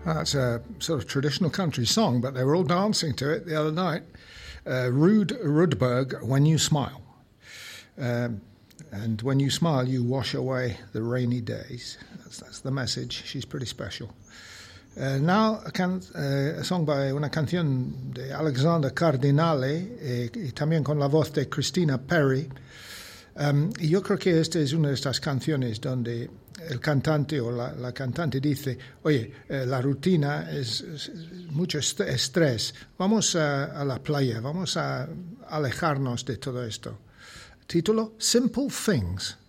That's a sort of traditional country song, but they were all dancing to it the other night. Ruud Rudberg, When You Smile. And when you smile, you wash away the rainy days. That's the message. She's pretty special. Now, a song by una canción de Alexander Cardinale y también con la voz de Christina Perry. Yo creo que esta es una de estas canciones donde el cantante o la cantante dice, oye, la rutina es mucho estrés, vamos a la playa, vamos a alejarnos de todo esto. Título, Simple Things.